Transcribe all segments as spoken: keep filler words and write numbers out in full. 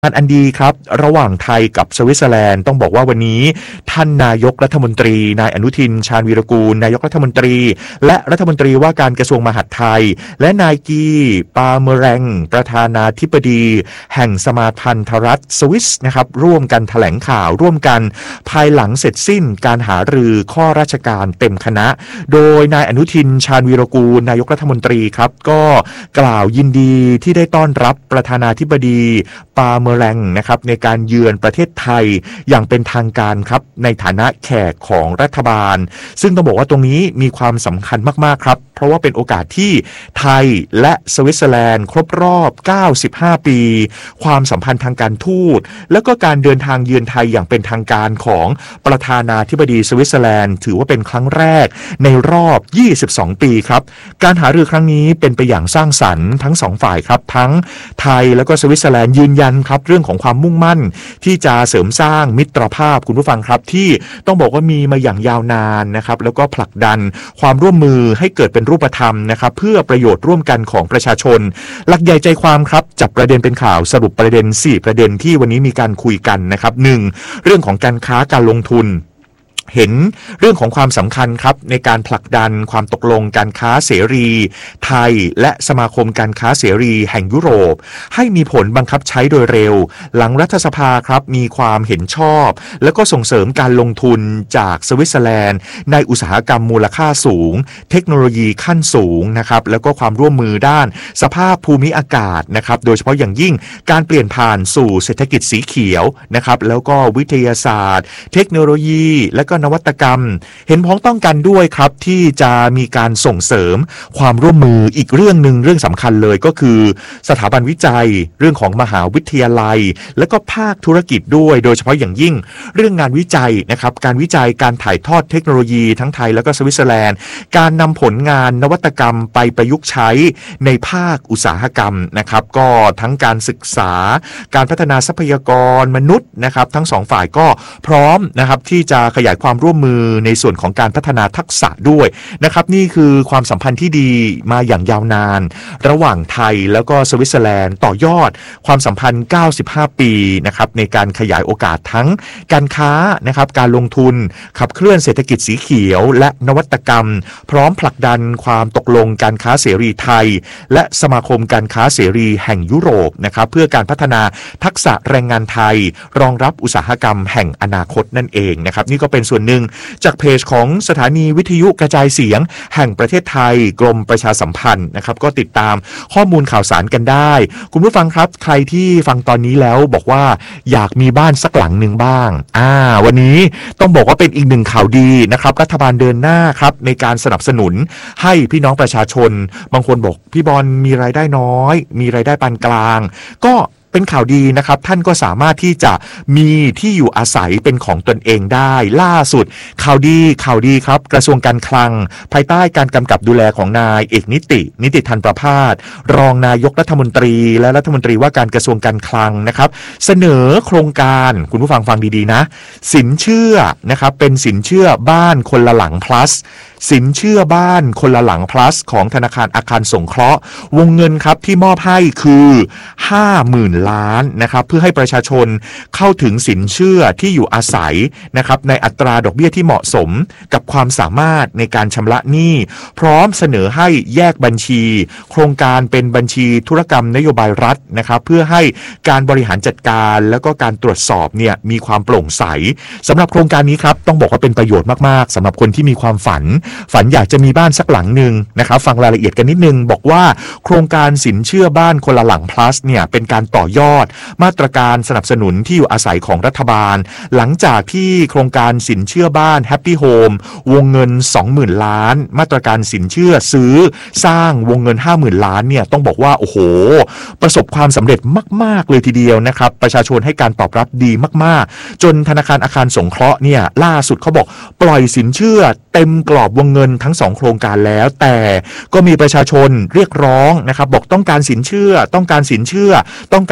งานอันดีครับระหว่างไทยกับสวิตเซอร์แลนด์ต้องบอกว่าวันนี้ท่านนายกรัฐมนตรีนายอนุทินชาญวีรกูลนายกรัฐมนตรีและรัฐมนตรีว่าการกระทรวงมหาดไทยและนายกีปาเมแรงประธานาธิบดีแห่งสมาพันธรัฐสวิสนะครับร่วมกันแถลงข่าวร่วมกันภายหลังเสร็จสิ้นการหารือข้อราชการเต็มคณะโดยนายอนุทินชาญวีรกูลนายกรัฐมนตรีครับก็กล่าวยินดีที่ได้ต้อนรับประธานาธิบดีปาเมแรงนะครับในการเยือนประเทศไทยอย่างเป็นทางการครับในฐานะแขกของรัฐบาลซึ่งต้องบอกว่าตรงนี้มีความสำคัญมากๆครับเพราะว่าเป็นโอกาสที่ไทยและสวิตเซอร์แลนด์ครบรอบเก้าสิบห้าปีความสัมพันธ์ทางการทูตแล้วก็การเดินทางเยือนไทยอย่างเป็นทางการของประธานาธิบดีสวิตเซอร์แลนด์ถือว่าเป็นครั้งแรกในรอบยี่สิบสองปีครับการหารือครั้งนี้เป็นไปอย่างสร้างสรรค์ทั้งสองฝ่ายครับทั้งไทยแล้วก็สวิตเซอร์แลนด์ยืนยันครับเรื่องของความมุ่งมั่นที่จะเสริมสร้างมิตรภาพคุณผู้ฟังครับที่ต้องบอกว่ามีมาอย่างยาวนานนะครับแล้วก็ผลักดันความร่วมมือให้เกิดเป็นรูปธรรมนะครับเพื่อประโยชน์ร่วมกันของประชาชนหลักใหญ่ใจความครับจับประเด็นเป็นข่าวสรุปประเด็นสี่ประเด็นที่วันนี้มีการคุยกันนะครับหนึ่งเรื่องของการค้าการลงทุนเห็นเรื่องของความสำคัญครับในการผลักดันความตกลงการค้าเสรีไทยและสมาคมการค้าเสรีแห่งยุโรปให้มีผลบังคับใช้โดยเร็วหลังรัฐสภาครับมีความเห็นชอบและก็ส่งเสริมการลงทุนจากสวิตเซอร์แลนด์ในอุตสาหกรรมมูลค่าสูงเทคโนโลยีขั้นสูงนะครับแล้วก็ความร่วมมือด้านสภาพภูมิอากาศนะครับโดยเฉพาะอย่างยิ่งการเปลี่ยนผ่านสู่เศรษฐกิจสีเขียวนะครับแล้วก็วิทยาศาสตร์เทคโนโลยีและก็นวัตกรรมเห็นพ้องต้องกันด้วยครับที่จะมีการส่งเสริมความร่วมมืออีกเรื่องหนึ่งเรื่องสำคัญเลยก็คือสถาบันวิจัยเรื่องของมหาวิทยาลัยและก็ภาคธุรกิจด้วยโดยเฉพาะอย่างยิ่งเรื่องงานวิจัยนะครับการวิจัยการถ่ายทอดเทคโนโลยีทั้งไทยแล้วก็สวิตเซอร์แลนด์การนำผลงานนวัตกรรมไปประยุกต์ใช้ในภาคอุตสาหกรรมนะครับก็ทั้งการศึกษาการพัฒนาทรัพยากรมนุษย์นะครับทั้งสองฝ่ายก็พร้อมนะครับที่จะขยายความร่วมมือในส่วนของการพัฒนาทักษะด้วยนะครับนี่คือความสัมพันธ์ที่ดีมาอย่างยาวนานระหว่างไทยแล้วก็สวิตเซอร์แลนด์ต่อยอดความสัมพันธ์เก้าสิบห้าปีนะครับในการขยายโอกาสทั้งการค้านะครับการลงทุนขับเคลื่อนเศรษฐกิจสีเขียวและนวัตกรรมพร้อมผลักดันความตกลงการค้าเสรีไทยและสมาคมการค้าเสรีแห่งยุโรปนะครับเพื่อการพัฒนาทักษะแรงงานไทยรองรับอุตสาหกรรมแห่งอนาคตนั่นเองนะครับนี่ก็เป็นส่วนหนึ่งจากเพจของสถานีวิทยุกระจายเสียงแห่งประเทศไทยกรมประชาสัมพันธ์นะครับก็ติดตามข้อมูลข่าวสารกันได้คุณผู้ฟังครับใครที่ฟังตอนนี้แล้วบอกว่าอยากมีบ้านสักหลังหนึ่งบ้างอ่าวันนี้ต้องบอกว่าเป็นอีกหนึ่งข่าวดีนะครับรัฐบาลเดินหน้าครับในการสนับสนุนให้พี่น้องประชาชนบางคนบอกพี่บอลมีรายได้น้อยมีรายได้ปานกลางก็เป็นข่าวดีนะครับท่านก็สามารถที่จะมีที่อยู่อาศัยเป็นของตนเองได้ล่าสุดข่าวดีข่าวดีครับกระทรวงการคลังภายใต้การกำกับดูแลของนายเอกนิตินิติธันประภาสรองนายกรัฐมนตรีและรัฐมนตรีว่าการกระทรวงการคลังนะครับเสนอโครงการคุณผู้ฟังฟังดีๆนะสินเชื่อนะครับเป็นสินเชื่อบ้านคนละหลัง plusสินเชื่อบ้านคนละหลัง plus ของธนาคารอาคารสงเคราะห์วงเงินครับที่มอบให้คือ ห้าหมื่น ล้านนะครับเพื่อให้ประชาชนเข้าถึงสินเชื่อที่อยู่อาศัยนะครับในอัตราดอกเบี้ยที่เหมาะสมกับความสามารถในการชำระหนี้พร้อมเสนอให้แยกบัญชีโครงการเป็นบัญชีธุรกรรมนโยบายรัฐนะครับเพื่อให้การบริหารจัดการแล้วก็การตรวจสอบเนี่ยมีความโปร่งใสสำหรับโครงการนี้ครับต้องบอกว่าเป็นประโยชน์มากๆสำหรับคนที่มีความฝันฝันอยากจะมีบ้านสักหลังหนึ่งนะครับฟังรายละเอียดกันนิดนึงบอกว่าโครงการสินเชื่อบ้านคนละหลัง plus เนี่ยเป็นการต่อยอดมาตรการสนับสนุนที่อยู่อาศัยของรัฐบาลหลังจากที่โครงการสินเชื่อบ้าน Happy Home วงเงิน สองหมื่น ล้านมาตรการสินเชื่อซื้อสร้างวงเงิน ห้าหมื่น ล้านเนี่ยต้องบอกว่าโอ้โหประสบความสำเร็จมากๆเลยทีเดียวนะครับประชาชนให้การตอบรับดีมากๆจนธนาคารอาคารสงเคราะห์เนี่ยล่าสุดเขาบอกปล่อยสินเชื่อเต็มกรอบวงเงินทั้งสองโครงการแล้วแต่ก็มีประชาชนเรียกร้องนะครับบอกต้องการสินเชื่อต้องการสินเชื่อต้องการ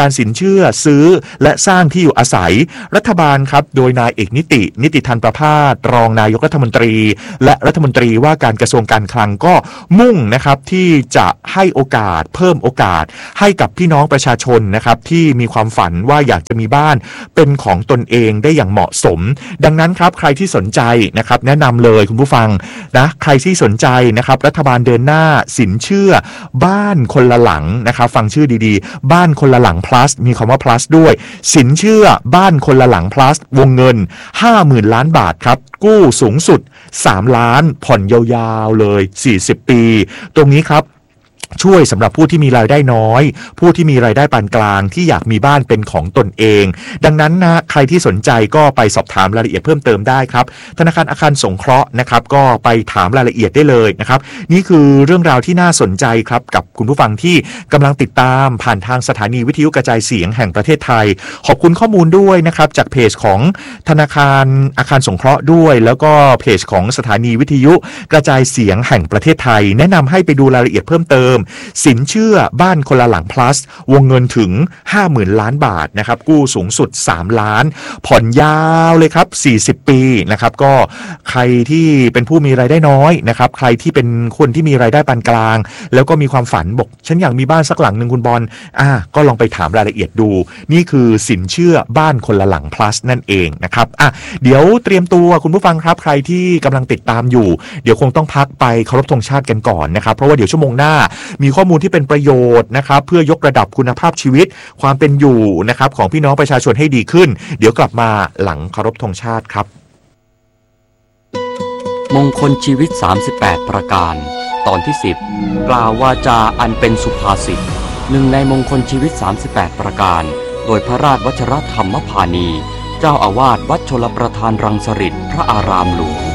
การสินเชื่อซื้อและสร้างที่อยู่อาศัยรัฐบาลครับโดยนายเอกนิตินิติธันประภาสรองนายกรัฐมนตรีและรัฐมนตรีว่าการกระทรวงการคลังก็มุ่งนะครับที่จะให้โอกาสเพิ่มโอกาสให้กับพี่น้องประชาชนนะครับที่มีความฝันว่าอยากจะมีบ้านเป็นของตนเองได้อย่างเหมาะสมดังนั้นครับใครที่สนใจนะครับแนะนำเลยคุณผู้ฟังนะใครที่สนใจนะครับรัฐบาลเดินหน้าสินเชื่อบ้านคนละหลังนะครับฟังชื่อดีๆบ้านคนละหลัง plus มีคำว่า plus ด้วยสินเชื่อบ้านคนละหลัง plus วงเงิน ห้าหมื่น ล้านบาทครับกู้สูงสุดสามล้านผ่อนยาวๆเลยสี่สิบปีตรงนี้ครับช่วยสำหรับผู้ที่มีรายได้น้อยผู้ที่มีรายได้ปานกลางที่อยากมีบ้านเป็นของตนเองดังนั้นนะใครที่สนใจก็ไปสอบถามรายละเอียดเพิ่มเติมได้ครับธนาคารอาคารสงเคราะห์นะครับก็ไปถามรายละเอียดได้เลยนะครับนี่คือเรื่องราวที่น่าสนใจครับกับคุณผู้ฟังที่กำลังติดตามผ่านทางสถานีวิทยุกระจายเสียงแห่งประเทศไทยขอบคุณข้อมูลด้วยนะครับจากเพจของธนาคารอาคารสงเคราะห์ด้วยแล้วก็เพจของสถานีวิทยุกระจายเสียงแห่งประเทศไทยแนะนำให้ไปดูรายละเอียดเพิ่มเติมสินเชื่อบ้านคนละหลัง plus วงเงินถึง ห้าหมื่น ล้านบาทนะครับกู้สูงสุดสามล้านผ่อนยาวเลยครับสี่สิบปีนะครับก็ใครที่เป็นผู้มีรายได้น้อยนะครับใครที่เป็นคนที่มีรายได้ปานกลางแล้วก็มีความฝันบอกฉันอยากมีบ้านสักหลังนึงคุณบอลอ่ะก็ลองไปถามรายละเอียดดูนี่คือสินเชื่อบ้านคนละหลัง plus นั่นเองนะครับอ่ะเดี๋ยวเตรียมตัวคุณผู้ฟังครับใครที่กำลังติดตามอยู่เดี๋ยวคงต้องพักไปเคารพธงชาติกันก่อนนะครับเพราะว่าเดี๋ยวชั่วโมงหน้ามีข้อมูลที่เป็นประโยชน์นะครับเพื่อยกระดับคุณภาพชีวิตความเป็นอยู่นะครับของพี่น้องประชาชนให้ดีขึ้นเดี๋ยวกลับมาหลังเคารพธงชาติครับมงคลชีวิตสามสิบแปดประการตอนที่สิบกล่าววาจาอันเป็นสุภาษิตหนึ่งในมงคลชีวิตสามสิบแปดประการโดยพระราชวชรธรรมพานีเจ้าอาวาสวัดชลประทานรังสฤษฎ์พระอารามหลวง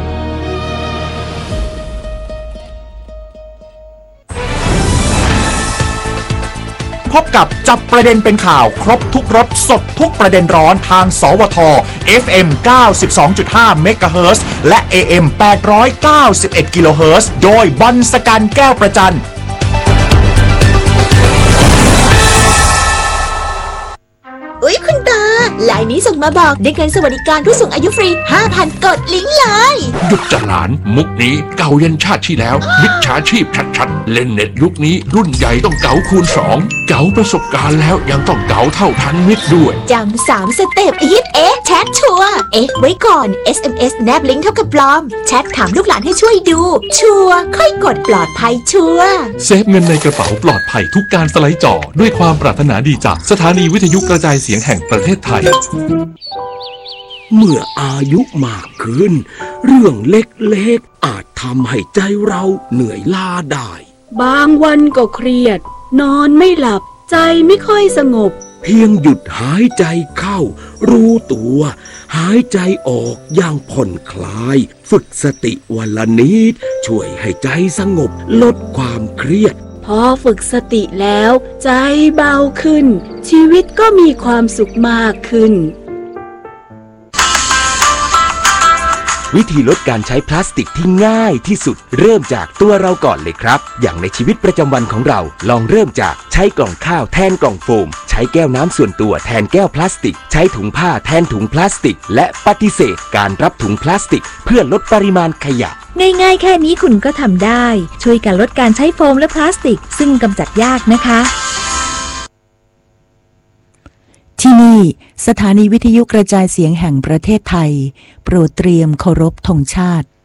พบกับจับประเด็นเป็นข่าวครบทุกรสสดทุกประเด็นร้อนทางสวท เอฟ เอ็ม เก้าสิบสองจุดห้า เมกะเฮิรตซ์และ เอ เอ็ม แปดร้อยเก้าสิบเอ็ด กิโลเฮิรตซ์โดยบรรสกันแก้วประจันอุ๊ยคุณตาไลน์นี้ส่งมาบอกได้เงินสวัสดิการผู้สูงอายุฟรี ห้าพัน กดลิงก์เลยหยุดจะหลานมุกนี้เก่ายันชาติที่แล้วมิจฉาชีพชัดๆเล่นเน็ตยุคนี้รุ่นใหญ่ต้องเก๋าคูณสองเก๋าประสบการณ์แล้วยังต้องเก๋าเท่าทันมิตรด้วยจำสามสเต็ปยิบเอ๊ะแชทชัวเอ๊ะไว้ก่อน เอส เอ็ม เอส แนบลิงก์เท่ากับปลอมแชทถามลูกหลานให้ช่วยดูชัวค่อยกดปลอดภัยชัวเซฟเงินในกระเป๋าปลอดภัยทุกการสไลด์จอด้วยความปรารถนาดีจากสถานีวิทยุกระจายเสียงแห่งประเทศไทยเมื่ออายุมากขึ้นเรื่องเล็กๆอาจทำให้ใจเราเหนื่อยล้าได้บางวันก็เครียดนอนไม่หลับใจไม่ค่อยสงบเพียงหยุดหายใจเข้ารู้ตัวหายใจออกอย่างผ่อนคลายฝึกสติวันละนิดช่วยให้ใจสงบลดความเครียดพอฝึกสติแล้วใจเบาขึ้นชีวิตก็มีความสุขมากขึ้นวิธีลดการใช้พลาสติกที่ง่ายที่สุดเริ่มจากตัวเราก่อนเลยครับอย่างในชีวิตประจำวันของเราลองเริ่มจากใช้กล่องข้าวแทนกล่องโฟมใช้แก้วน้ำส่วนตัวแทนแก้วพลาสติกใช้ถุงผ้าแทนถุงพลาสติกและปฏิเสธการรับถุงพลาสติกเพื่อลดปริมาณขยะง่ายๆแค่นี้คุณก็ทำได้ช่วยกันลดการใช้โฟมและพลาสติกซึ่งกำจัดยากนะคะที่นี่สถานีวิทยุกระจายเสียงแห่งประเทศไทยโปรดเตรียมเคารพธงชาติ